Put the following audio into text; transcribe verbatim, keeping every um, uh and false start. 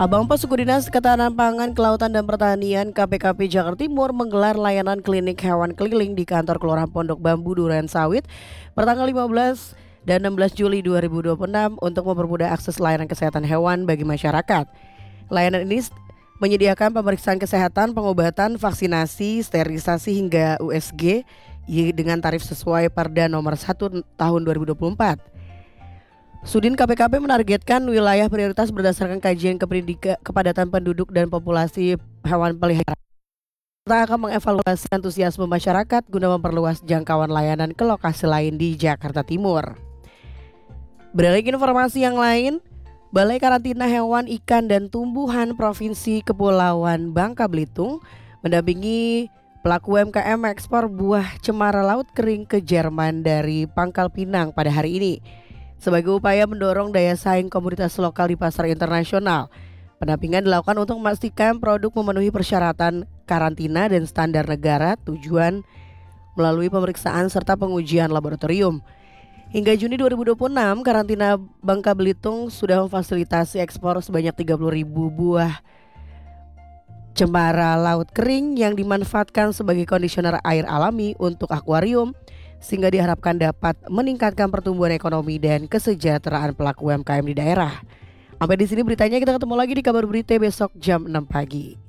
Abang Suku Dinas Ketahanan Pangan, Kelautan dan Pertanian K P K P Jakarta Timur menggelar layanan klinik hewan keliling di kantor Kelurahan Pondok Bambu Duren Sawit pertanggal lima belas dan enam belas Juli dua ribu dua puluh enam untuk mempermudah akses layanan kesehatan hewan bagi masyarakat. Layanan ini menyediakan pemeriksaan kesehatan, pengobatan, vaksinasi, sterilisasi hingga U S G dengan tarif sesuai Perda nomor satu tahun dua ribu dua puluh empat. Sudin K P K P menargetkan wilayah prioritas berdasarkan kajian kependidikan, kepadatan penduduk dan populasi hewan peliharaan. Kita akan mengevaluasi antusiasme masyarakat guna memperluas jangkauan layanan ke lokasi lain di Jakarta Timur. Beralih ke informasi yang lain, Balai Karantina Hewan, Ikan dan Tumbuhan Provinsi Kepulauan Bangka Belitung mendampingi pelaku U M K M ekspor buah cemara laut kering ke Jerman dari Pangkal Pinang pada hari ini. Sebagai upaya mendorong daya saing komoditas lokal di pasar internasional, pendampingan dilakukan untuk memastikan produk memenuhi persyaratan karantina dan standar negara tujuan melalui pemeriksaan serta pengujian laboratorium. Hingga Juni dua ribu dua puluh enam, karantina Bangka Belitung sudah memfasilitasi ekspor sebanyak tiga puluh ribu buah cemara laut kering yang dimanfaatkan sebagai kondisioner air alami untuk akuarium, sehingga diharapkan dapat meningkatkan pertumbuhan ekonomi dan kesejahteraan pelaku U M K M di daerah. Sampai di sini beritanya, kita ketemu lagi di kabar berita besok jam enam pagi.